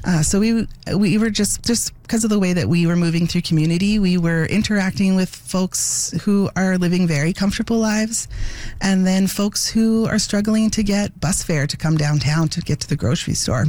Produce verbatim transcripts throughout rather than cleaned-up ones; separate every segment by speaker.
Speaker 1: Uh, so we we were just, just because of the way that we were moving through community, we were interacting with folks who are living very comfortable lives, and then folks who are struggling to get bus fare to come downtown to get to the grocery store.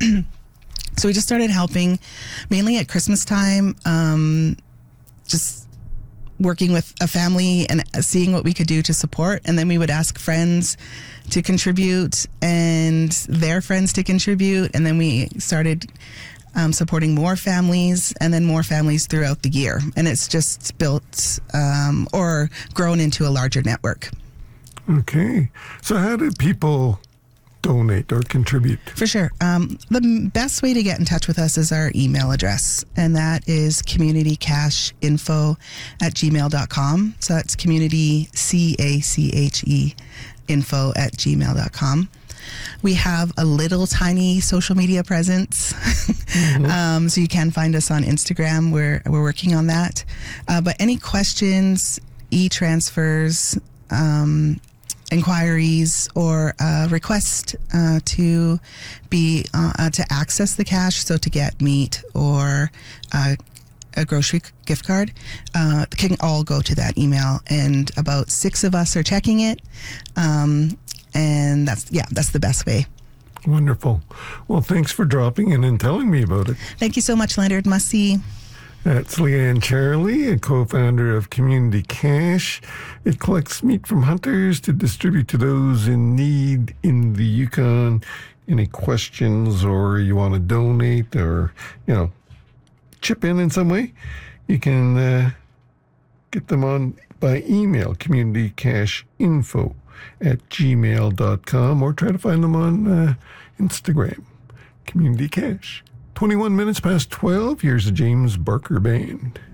Speaker 1: So we just started helping, mainly at Christmas time, um, just working with a family and seeing what we could do to support. And then we would ask friends to contribute and their friends to contribute. And then we started um, supporting more families and then more families throughout the year. And it's just built um, or grown into a larger network.
Speaker 2: Okay. So how did people donate or contribute?
Speaker 1: For sure. Um, the best way to get in touch with us is our email address, and that is communitycasheinfo at gmail dot com. So that's community, C A C H E, info at gmail dot com. We have a little tiny social media presence. Mm-hmm. um, so you can find us on Instagram. We're, we're working on that. Uh, but any questions, e-transfers, um, inquiries, or uh, request uh, to be uh, uh, to access the cash, so to get meat or uh, a grocery gift card, uh, can all go to that email. And about six of us are checking it, um, and that's yeah, that's the best way.
Speaker 2: Wonderful. Well, thanks for dropping in and telling me about it.
Speaker 1: Thank you so much, Leonard. Must see.
Speaker 2: That's Leanne Charlie, a co-founder of Community Cash. It collects meat from hunters to distribute to those in need in the Yukon. Any questions, or you want to donate, or, you know, chip in in some way, you can uh, get them on by email, communitycashinfo at gmail dot com, or try to find them on uh, Instagram, Community Cash. twenty-one minutes past twelve, here's the James Barker Band.